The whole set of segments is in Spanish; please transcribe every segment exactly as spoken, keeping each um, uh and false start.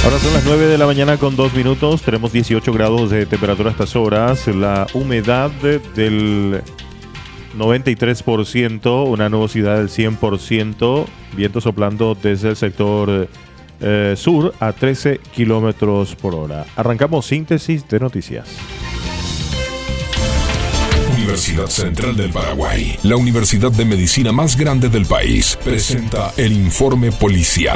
Ahora son las nueve de la mañana con dos minutos. Tenemos dieciocho grados de temperatura a estas horas. La humedad del noventa y tres por ciento, una nubosidad del cien por ciento. Viento soplando desde el sector eh, sur a trece kilómetros por hora. Arrancamos síntesis de noticias. Universidad Central del Paraguay, la universidad de medicina más grande del país, presenta el informe policial.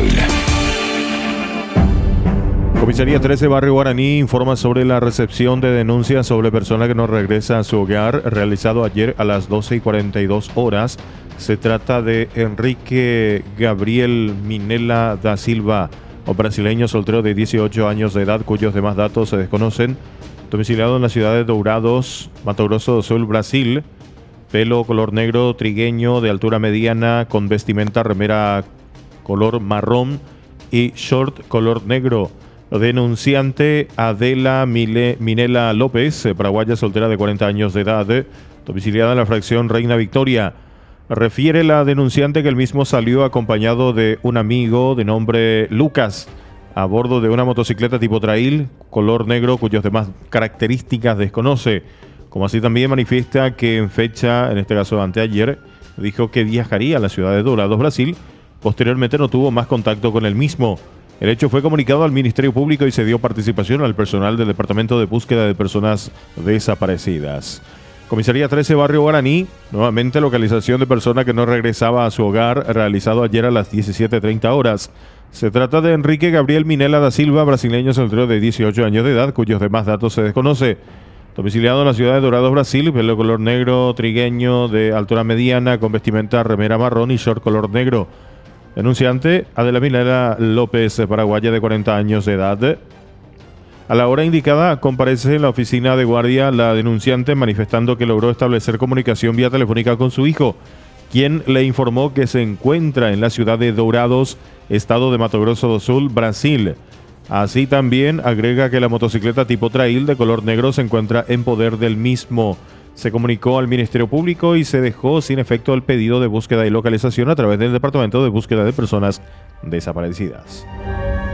Comisaría trece Barrio Guaraní informa sobre la recepción de denuncias sobre persona que no regresa a su hogar, realizado ayer a las doce y cuarenta y dos horas. Se trata de Enrique Gabriel Minella da Silva, un brasileño soltero de dieciocho años de edad, cuyos demás datos se desconocen, domiciliado en la ciudad de Dourados, Mato Grosso do Sul, Brasil. Pelo color negro, trigueño, de altura mediana, con vestimenta remera color marrón y short color negro. Denunciante Adela Mile, Minella López, paraguaya soltera de cuarenta años de edad, domiciliada en la fracción Reina Victoria. Refiere la denunciante que el mismo salió acompañado de un amigo de nombre Lucas a bordo de una motocicleta tipo trail, color negro, cuyas demás características desconoce. Como así también manifiesta que en fecha, en este caso anteayer, dijo que viajaría a la ciudad de Dourados, Brasil. Posteriormente no tuvo más contacto con el mismo. El hecho fue comunicado al Ministerio Público y se dio participación al personal del Departamento de Búsqueda de Personas Desaparecidas. Comisaría trece Barrio Guaraní, nuevamente localización de persona que no regresaba a su hogar, realizado ayer a las diecisiete treinta horas. Se trata de Enrique Gabriel Minella da Silva, brasileño soltero de dieciocho años de edad, cuyos demás datos se desconoce. Domiciliado en la ciudad de Dourados, Brasil, pelo color negro, trigueño, de altura mediana, con vestimenta remera marrón y short color negro. Denunciante Adela Minella López, paraguaya de cuarenta años de edad. A la hora indicada comparece en la oficina de guardia la denunciante manifestando que logró establecer comunicación vía telefónica con su hijo, quien le informó que se encuentra en la ciudad de Dourados, estado de Mato Grosso do Sul, Brasil. Así también agrega que la motocicleta tipo trail de color negro se encuentra en poder del mismo. Se comunicó al Ministerio Público y se dejó sin efecto el pedido de búsqueda y localización a través del Departamento de Búsqueda de Personas Desaparecidas.